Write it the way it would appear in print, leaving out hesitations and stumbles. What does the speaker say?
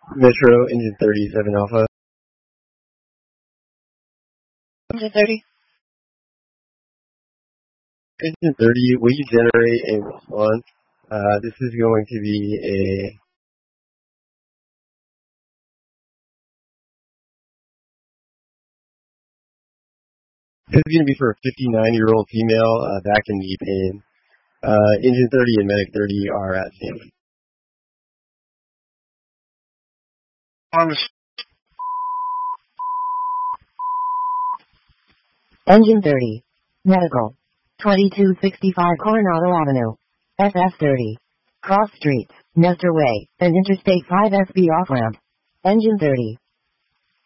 Metro, engine 37 Alpha. Engine 30. Engine 30, will you generate a response? This is going to be for a 59-year-old female back in knee pain. Engine 30 and Medic 30 are at same. Engine 30. Medical. 2265 Coronado Avenue. SF30. Cross Streets, Nestor Way, and Interstate 5 SB off-ramp. Engine 30.